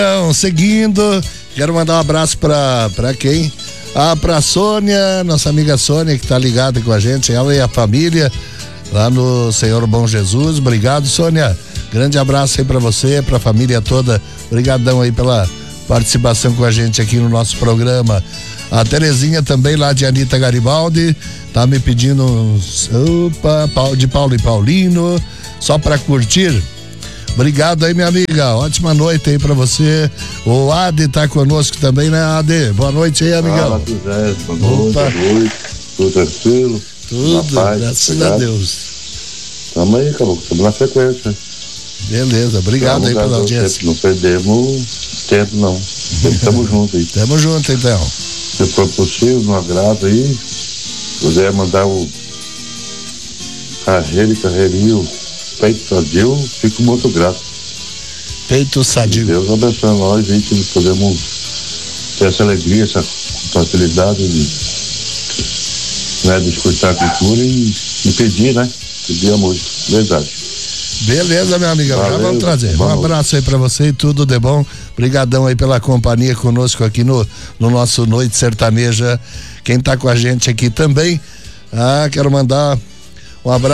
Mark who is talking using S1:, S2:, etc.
S1: Então, seguindo, quero mandar um abraço pra quem? Pra Sônia, nossa amiga Sônia, que tá ligada com a gente, ela e a família lá no Senhor Bom Jesus. Obrigado, Sônia. Grande abraço aí pra você, pra família toda. Obrigadão aí pela participação com a gente aqui no nosso programa. A Terezinha também, lá de Anitta Garibaldi, tá me pedindo uns, de Paulo e Paulino, só pra curtir. Obrigado aí, minha amiga. Ótima noite aí pra você. O Ade tá conosco também, né, Ade? Boa noite aí, amigão.
S2: Fala, boa noite. Tudo tranquilo?
S1: Tudo, graças a Deus.
S2: Tamo aí, acabou. Estamos na sequência.
S1: Beleza, obrigado aí pela audiência.
S2: Não perdemos tempo, não. Estamos juntos aí.
S1: Tamo junto, então.
S2: Se for possível, no agrado aí, puder mandar o carreirinho, peito sadio, fico muito grato.
S1: Peito sadio.
S2: Deus abençoe nós aí, que podemos ter essa alegria, essa facilidade de escutar a cultura e pedir, né? Pedir a música, verdade.
S1: Beleza, meu amigo, já vamos trazer. Um abraço aí pra você e tudo de bom. Obrigadão aí pela companhia conosco aqui no nosso Noite Sertaneja. Quem tá com a gente aqui também, quero mandar um abraço